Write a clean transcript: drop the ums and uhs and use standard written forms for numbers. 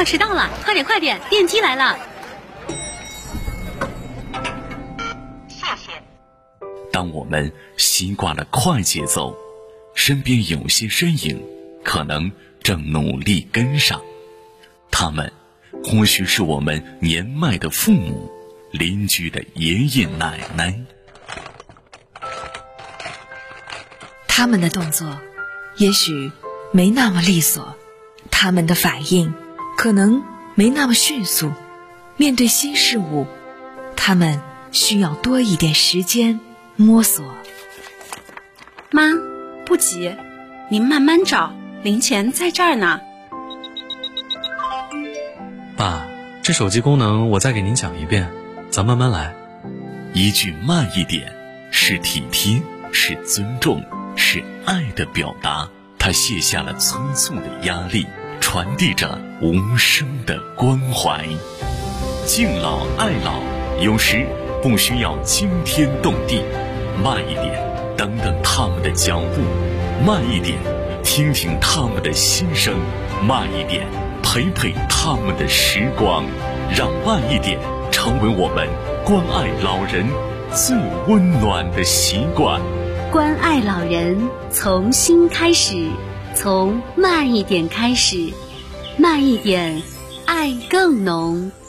要迟到了，快点快点，电梯来了。 谢谢。 当我们习惯了快节奏，身边有些身影可能正努力跟上，他们或许是我们年迈的父母、邻居的爷爷奶奶。 他们的动作也许没那么利索，他们的反应可能没那么迅速，面对新事物，他们需要多一点时间摸索。 妈，不急，您慢慢找，零钱在这儿呢。 爸，这手机功能我再给您讲一遍，咱慢慢来。 一句慢一点，是体贴，是尊重，是爱的表达。他卸下了催促的压力，传递着无声的关怀。敬老爱老，有时不需要惊天动地，慢一点，等等他们的脚步；慢一点，听听他们的心声；慢一点，陪陪他们的时光。让慢一点成为我们关爱老人最温暖的习惯。 关爱老人，从心开始，从慢一点开始，慢一点，爱更浓。